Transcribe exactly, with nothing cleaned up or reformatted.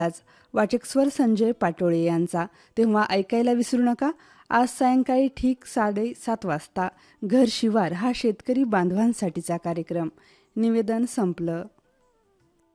आज वाचक स्वर संजय पाटोळे यांचा. तेव्हा ऐकायला विसरू नका. आज सायंकाळी ठीक साडेसात वाजता घर शिवार हा शेतकरी बांधवांसाठीचा कार्यक्रम. निवेदन संपलं.